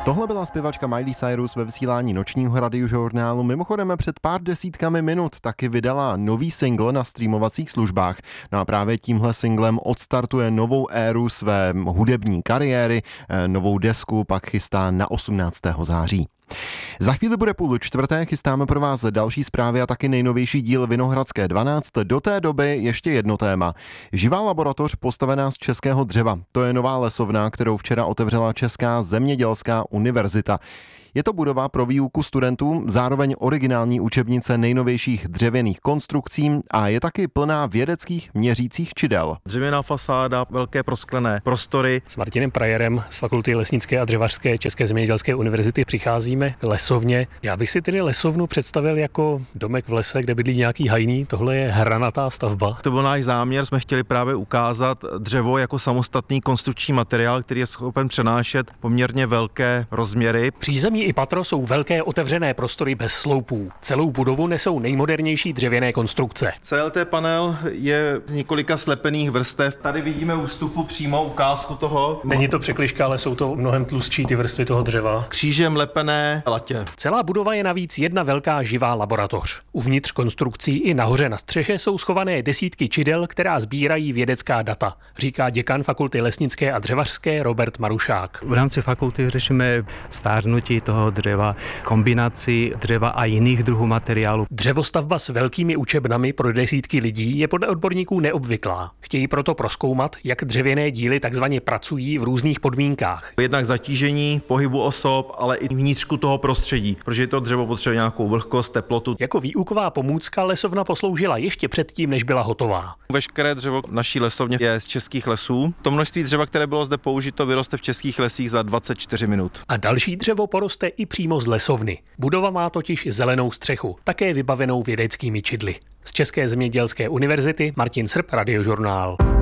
Tohle byla zpěvačka Miley Cyrus ve vysílání nočního radiožurnálu. Mimochodem před pár desítkami minut taky vydala nový singl na streamovacích službách. No a právě tímhle singlem odstartuje novou éru své hudební kariéry. Novou desku pak chystá na 18. září. Za chvíli bude 3:30, chystáme pro vás další zprávy a taky nejnovější díl Vinohradské 12. Do té doby ještě jedno téma. Živá laboratoř postavená z českého dřeva. To je nová lesovna, kterou včera otevřela Česká zemědělská univerzita. Je to budova pro výuku studentů, zároveň originální učebnice nejnovějších dřevěných konstrukcí a je taky plná vědeckých měřících čidel. Dřevěná fasáda, velké prosklené prostory. S Martinem Prajerem z Fakulty lesnické a dřevařské České zemědělské univerzity přicházíme k lesovně. Já bych si tedy lesovnu představil jako domek v lese, kde bydlí nějaký hajný. Tohle je hranatá stavba. To byl náš záměr, jsme chtěli právě ukázat dřevo jako samostatný konstrukční materiál, který je schopen přenášet poměrně velké rozměry. Přízemí i patro jsou velké otevřené prostory bez sloupů. Celou budovu nesou nejmodernější dřevěné konstrukce. CLT panel je z několika slepených vrstev. Tady vidíme u vstupu přímo ukázku toho. Není to překližka, ale jsou to mnohem tlustší ty vrstvy toho dřeva. Křížem lepené latě. Celá budova je navíc jedna velká živá laboratoř. Uvnitř konstrukcí i nahoře na střeše jsou schované desítky čidel, která sbírají vědecká data, říká děkan Fakulty lesnické a dřevařské Robert Marušák. V rámci fakulty řešíme stárnutí toho dřeva, kombinaci dřeva a jiných druhů materiálu. Dřevostavba s velkými učebnami pro desítky lidí je podle odborníků neobvyklá. Chtějí proto prozkoumat, jak dřevěné díly takzvaně pracují v různých podmínkách. Jednak zatížení, pohybu osob, ale i vnitřku toho prostředí, protože to dřevo potřebuje nějakou vlhkost, teplotu. Jako výuková pomůcka lesovna posloužila ještě předtím, než byla hotová. Veškeré dřevo naší lesovně je z českých lesů. To množství dřeva, které bylo zde použito, vyroste v českých lesích za 24 minut. A další dřevo poroste i přímo z lesovny. Budova má totiž zelenou střechu, také vybavenou vědeckými čidly. Z České zemědělské univerzity Martin Srb, Radiožurnál.